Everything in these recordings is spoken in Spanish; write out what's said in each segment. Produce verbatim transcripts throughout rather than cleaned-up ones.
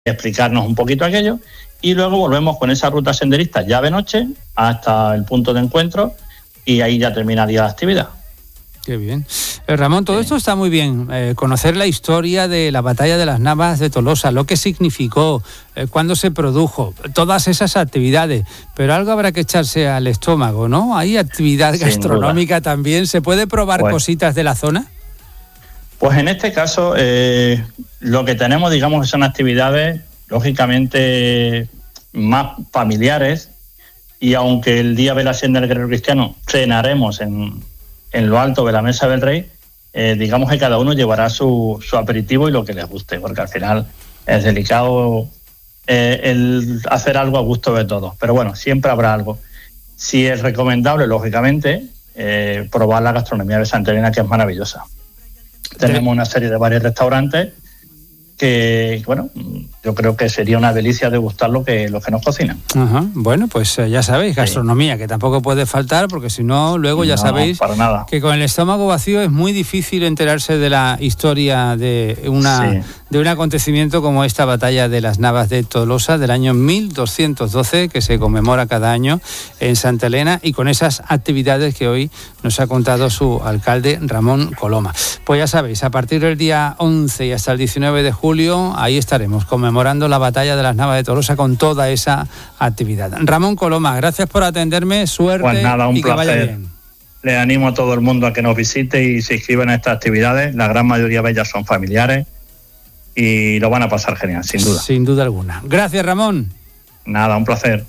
explicarnos un poquito aquello, y luego volvemos con esa ruta senderista ya de noche hasta el punto de encuentro, y ahí ya terminaría la actividad. Qué bien. Eh, Ramón, todo sí. esto está muy bien. Eh, conocer la historia de la batalla de las Navas de Tolosa, lo que significó, eh, cuándo se produjo, todas esas actividades. Pero algo habrá que echarse al estómago, ¿no? ¿Hay actividad Sin gastronómica duda. también? ¿Se puede probar pues, cositas de la zona? Pues en este caso, eh, lo que tenemos, digamos, son actividades, lógicamente, más familiares. Y aunque el día de la Hacienda del Guerrero Cristiano cenaremos en... en lo alto de la mesa del rey, eh, digamos que cada uno llevará su, su aperitivo y lo que les guste, porque al final es delicado eh, el hacer algo a gusto de todos. Pero bueno, siempre habrá algo. Sí es recomendable, lógicamente, eh, probar la gastronomía de Santa Elena, que es maravillosa. Sí. Tenemos una serie de varios restaurantes que, bueno, yo creo que sería una delicia degustar lo que, lo que nos cocinan. Ajá. Bueno, pues ya sabéis, gastronomía, sí. que tampoco puede faltar, porque si no, luego ya no, sabéis para nada. que con el estómago vacío es muy difícil enterarse de la historia de una sí. de un acontecimiento como esta batalla de las Navas de Tolosa del año mil doscientos doce, que se conmemora cada año en Santa Elena, y con esas actividades que hoy nos ha contado su alcalde, Ramón Coloma. Pues ya sabéis, a partir del día once y hasta el diecinueve de julio, ahí estaremos conmemorando la batalla de las Navas de Tolosa con toda esa actividad. Ramón Coloma, gracias por atenderme, suerte pues nada, un y placer. Que vaya bien. Le animo a todo el mundo a que nos visite y se inscriban a estas actividades. La gran mayoría de ellas son familiares y lo van a pasar genial, sin duda. Sin duda alguna. Gracias, Ramón. Nada, un placer.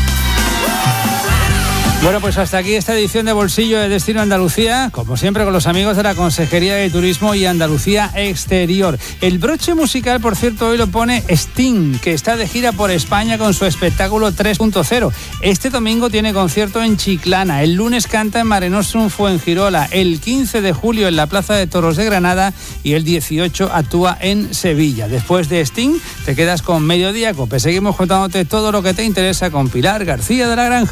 Bueno, pues hasta aquí esta edición de Bolsillo de Destino Andalucía, como siempre con los amigos de la Consejería de Turismo y Andalucía Exterior. El broche musical, por cierto, hoy lo pone Sting, que está de gira por España con su espectáculo tres punto cero. Este domingo tiene concierto en Chiclana, el lunes canta en Mare Nostrum Fuengirola, el quince de julio en la Plaza de Toros de Granada y el dieciocho actúa en Sevilla. Después de Sting, te quedas con Mediodía Cope. Seguimos contándote todo lo que te interesa con Pilar García de la Granja.